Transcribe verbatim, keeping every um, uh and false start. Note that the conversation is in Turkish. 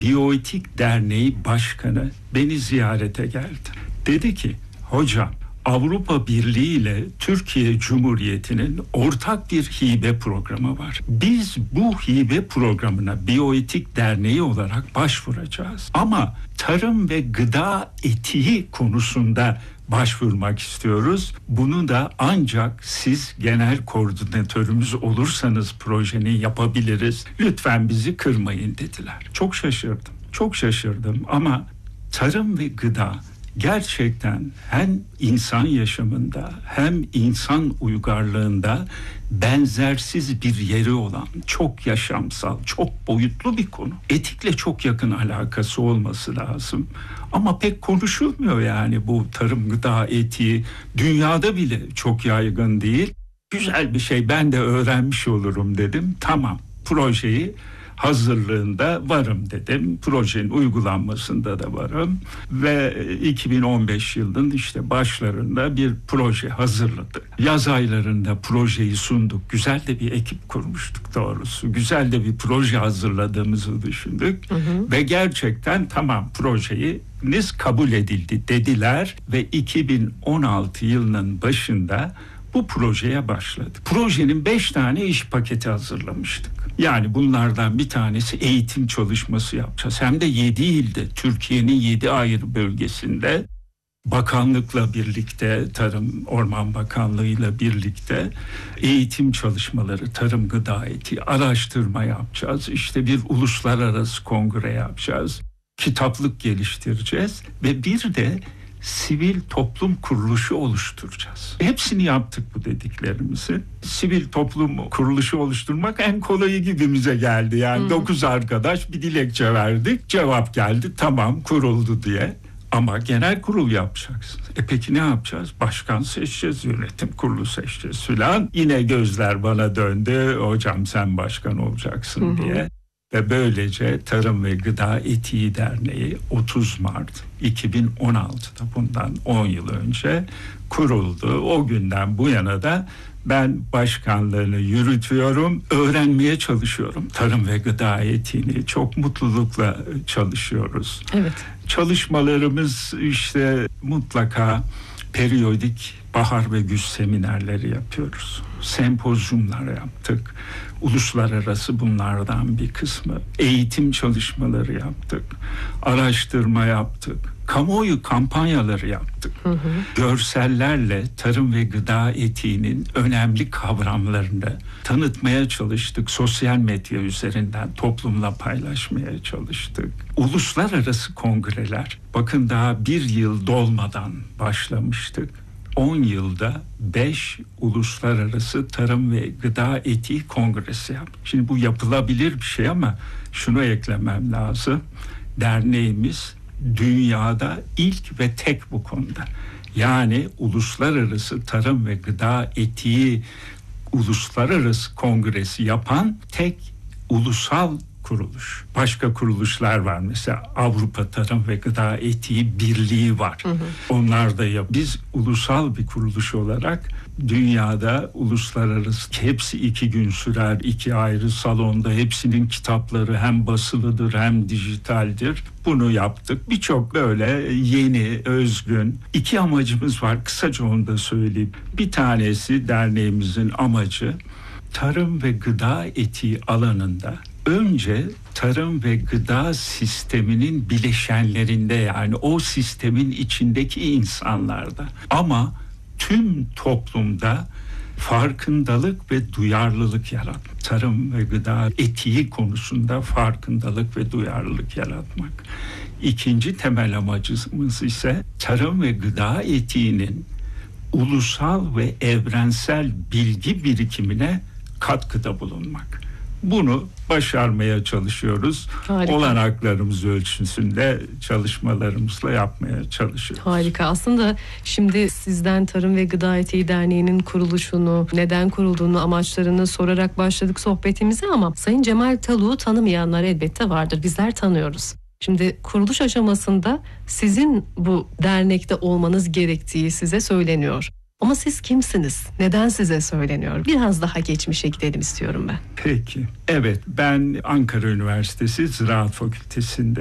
Biyoetik Derneği Başkanı beni ziyarete geldi. Dedi ki, hocam Avrupa Birliği ile Türkiye Cumhuriyeti'nin ortak bir hibe programı var. Biz bu hibe programına Biyoetik Derneği olarak başvuracağız. Ama tarım ve gıda etiği konusunda başvurmak istiyoruz. Bunu da ancak siz genel koordinatörümüz olursanız projenin yapabiliriz. Lütfen bizi kırmayın dediler. Çok şaşırdım. Çok şaşırdım ama tarım ve gıda gerçekten hem insan yaşamında hem insan uygarlığında benzersiz bir yeri olan, çok yaşamsal, çok boyutlu bir konu. Etikle çok yakın alakası olması lazım. Ama pek konuşulmuyor yani bu tarım gıda etiği. Dünyada bile çok yaygın değil. Güzel bir şey, ben de öğrenmiş olurum dedim. Tamam, projeyi hazırlığında varım dedim. Projenin uygulanmasında da varım. Ve iki bin on beş yılının işte başlarında bir proje hazırladık. Yaz aylarında projeyi sunduk. Güzel de bir ekip kurmuştuk doğrusu. Güzel de bir proje hazırladığımızı düşündük. Hı hı. Ve gerçekten tamam, projeniz kabul edildi dediler. Ve iki bin on altı yılının başında bu projeye başladık. Projenin beş tane iş paketi hazırlamıştık. Yani bunlardan bir tanesi eğitim çalışması yapacağız. Hem de yedi ilde, Türkiye'nin yedi ayrı bölgesinde bakanlıkla birlikte, Tarım Orman Bakanlığı'yla birlikte eğitim çalışmaları, tarım gıda etiği, araştırma yapacağız. İşte bir uluslararası kongre yapacağız. Kitaplık geliştireceğiz ve bir de sivil toplum kuruluşu oluşturacağız. Hepsini yaptık bu dediklerimizi. Sivil toplum kuruluşu oluşturmak en kolayı gibimize geldi. Yani dokuz arkadaş bir dilekçe verdik. Cevap geldi, tamam kuruldu diye. Ama genel kurul yapacaksınız. E peki ne yapacağız? Başkan seçeceğiz, yönetim kurulu seçeceğiz filan. Yine gözler bana döndü. Hocam sen başkan olacaksın hı hı. diye. Ve böylece Tarım ve Gıda Etiği Derneği otuz Mart iki bin on altıda, bundan on yıl önce kuruldu. O günden bu yana da ben başkanlığını yürütüyorum, öğrenmeye çalışıyorum. Tarım ve gıda etiğini çok mutlulukla çalışıyoruz. Evet. Çalışmalarımız işte mutlaka periyodik bahar ve güz seminerleri yapıyoruz. Sempozyumlar yaptık. Uluslararası bunlardan bir kısmı. Eğitim çalışmaları yaptık. Araştırma yaptık. Kamuoyu kampanyaları yaptık. Hı hı. Görsellerle tarım ve gıda etiğinin önemli kavramlarını tanıtmaya çalıştık. Sosyal medya üzerinden toplumla paylaşmaya çalıştık. Uluslararası kongreler, bakın daha bir yıl dolmadan başlamıştık. on yılda beş uluslararası tarım ve gıda etiği kongresi yaptık. Şimdi bu yapılabilir bir şey ama şunu eklemem lazım. Derneğimiz dünyada ilk ve tek bu konuda. Yani uluslararası tarım ve gıda etiği uluslararası kongresi yapan tek ulusal kuruluş. Başka kuruluşlar var, mesela Avrupa Tarım ve Gıda Etiği Birliği var. Hı hı. Onlar da yap. Biz ulusal bir kuruluş olarak dünyada uluslararası, hepsi iki gün sürer, iki ayrı salonda, hepsinin kitapları hem basılıdır hem dijitaldir. Bunu yaptık. Birçok böyle yeni, özgün iki amacımız var. Kısaca onu da söyleyeyim. Bir tanesi, derneğimizin amacı tarım ve gıda etiği alanında önce tarım ve gıda sisteminin bileşenlerinde, yani o sistemin içindeki insanlarda ama tüm toplumda farkındalık ve duyarlılık yaratmak. Tarım ve gıda etiği konusunda farkındalık ve duyarlılık yaratmak. İkinci temel amacımız ise tarım ve gıda etiğinin ulusal ve evrensel bilgi birikimine katkıda bulunmak. Bunu başarmaya çalışıyoruz. Harika. Olanaklarımız ölçüsünde çalışmalarımızla yapmaya çalışıyoruz. Harika. Aslında şimdi sizden Tarım ve Gıda Etiği Derneği'nin kuruluşunu, neden kurulduğunu, amaçlarını sorarak başladık sohbetimize ama Sayın Cemal Taluk'u tanımayanlar elbette vardır. Bizler tanıyoruz. Şimdi kuruluş aşamasında sizin bu dernekte olmanız gerektiği size söyleniyor. Ama siz kimsiniz? Neden size söyleniyor? Biraz daha geçmişe gidelim istiyorum ben. Peki. Evet, ben Ankara Üniversitesi Ziraat Fakültesi'nde